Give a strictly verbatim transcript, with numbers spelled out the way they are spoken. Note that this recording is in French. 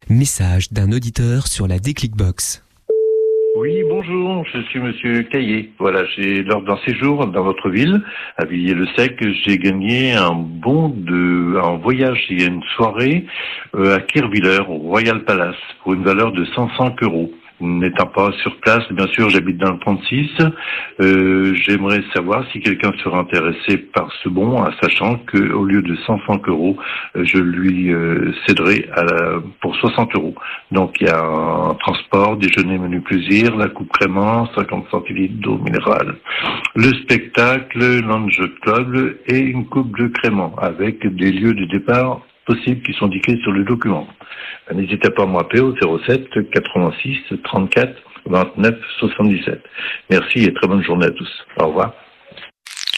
Message d'un auditeur sur la Déclic Box. Oui, bonjour, je suis Monsieur Caillé. Voilà, j'ai lors d'un séjour dans votre ville, à Villiers-le-Sec, j'ai gagné un bon de un voyage et une soirée euh, à Kerviller, au Royal Palace, pour une valeur de cent cinq euros. N'étant pas sur place, bien sûr, j'habite dans le trente-six. Euh, j'aimerais savoir si quelqu'un serait intéressé par ce bon, en sachant que au lieu de cent cinq euros, je lui euh, céderai à la, pour soixante euros. Donc il y a un transport, déjeuner, menu plaisir, la coupe crément, cinquante centilitres d'eau minérale, le spectacle, lounge club et une coupe de crément avec des lieux de départ possibles qui sont indiqués sur le document. N'hésitez pas à m'appeler au zéro sept quatre-vingt-six trente-quatre vingt-neuf soixante-dix-sept. Merci et très bonne journée à tous. Au revoir.